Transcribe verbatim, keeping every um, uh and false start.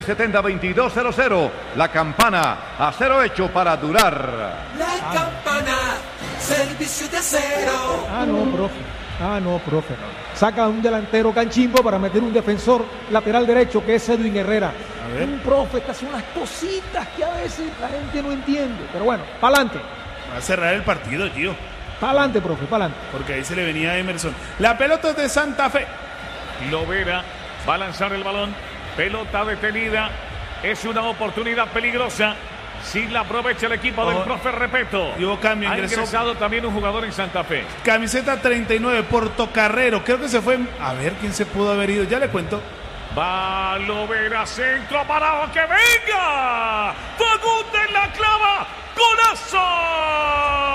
setenta veintidós cero cero. La campana, acero hecho para durar. La ah. campana, servicio de acero. Ah, no, profe. Ah, no, profe. Saca un delantero canchimbo para meter un defensor lateral derecho que es Edwin Herrera. A ver. Un profe, estas son las cositas que a veces la gente no entiende. Pero bueno, pa'lante. Va a cerrar el partido, tío. Pa'lante, profe, pa'lante. Porque ahí se le venía a Emerson. La pelota es de Santa Fe. Lovera va a lanzar el balón. Pelota detenida. Es una oportunidad peligrosa. Si la aprovecha el equipo del oh, profe Repeto. Y hubo cambio. Ha ingresó. ingresado también un jugador en Santa Fe. Camiseta treinta y nueve, Portocarrero. Creo que se fue. A ver quién se pudo haber ido. Ya le cuento. Va Lovera, centro parado. ¡Que venga! Fagundes la clava. ¡Golazo!